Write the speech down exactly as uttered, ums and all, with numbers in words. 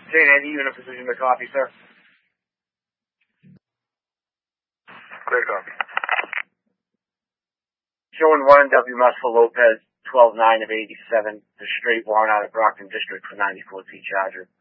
Saint Andy, you in a position to copy, sir? Clear copy. Showing one W M S for Lopez, twelve nine of eighty-seven, the straight warrant out of Brockton District for ninety-four T Charger.